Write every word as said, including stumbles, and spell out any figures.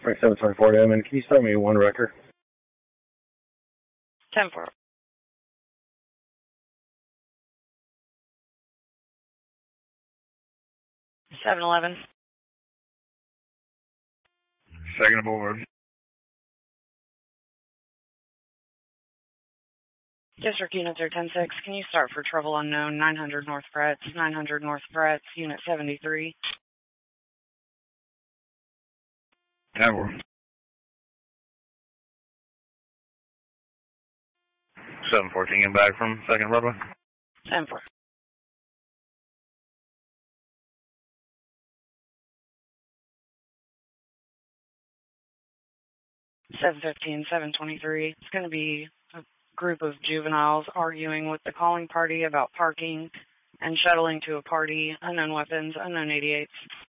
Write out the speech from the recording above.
Frank seven twenty-four to Edmond. Can you start me one record? ten four. seven eleven. Second aboard. District Unit three ten six, can you start for trouble unknown, nine hundred North Bretts, nine hundred North Bretts, Unit seventy-three. ten four. seven fourteen getting back from second Broadway. ten four. seven fifteen, seven twenty-three. It's going to be a group of juveniles arguing with the calling party about parking and shuttling to a party, unknown weapons, unknown eighty-eights.